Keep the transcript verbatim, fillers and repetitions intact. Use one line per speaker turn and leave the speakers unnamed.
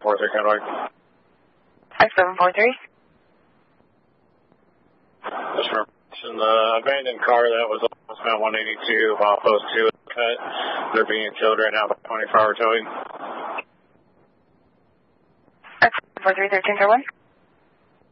four three Cadillac.
five seven four three.
Just for in the abandoned car that was almost about one eighty-two off post two cut. They're being towed right now by twenty-four hour towing.
four three thirteen for one.